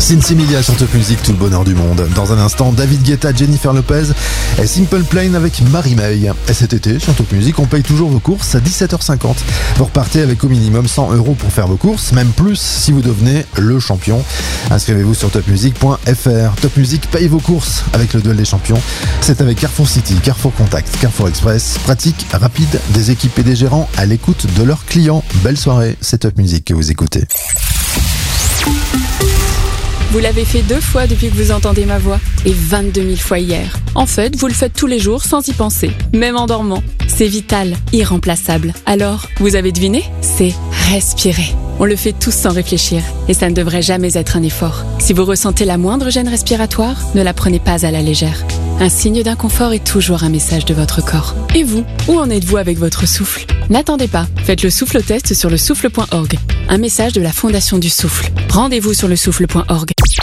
Sinsimilia sur Top Music, tout le bonheur du monde. Dans un instant, David Guetta, Jennifer Lopez et Simple Plan avec Marie-May. Et cet été, sur Top Music, on paye toujours vos courses à 17h50. Vous repartez avec au minimum 100 € pour faire vos courses, même plus si vous devenez le champion. Inscrivez-vous sur topmusic.fr. Top Music paye vos courses avec le duel des champions. C'est avec Carrefour City, Carrefour Contact, Carrefour Express. Pratique, rapide, des équipes et des gérants à l'écoute de leurs clients. Belle soirée, c'est Top Music que vous écoutez. Vous l'avez fait 2 fois depuis que vous entendez ma voix et 22 000 fois hier. En fait, vous le faites tous les jours sans y penser, même en dormant. C'est vital, irremplaçable. Alors, vous avez deviné ? C'est respirer. On le fait tous sans réfléchir et ça ne devrait jamais être un effort. Si vous ressentez la moindre gêne respiratoire, ne la prenez pas à la légère. Un signe d'inconfort est toujours un message de votre corps. Et vous, où en êtes-vous avec votre souffle ? N'attendez pas, faites le souffle test sur le souffle.org. Un message de la Fondation du Souffle. Rendez-vous sur le souffle.org.